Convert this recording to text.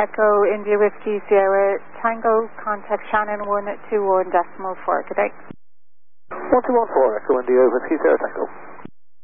Echo India Whiskey Sierra Tango, contact Shannon 121.4, good day. 1214, Echo India Whiskey Sierra Tango.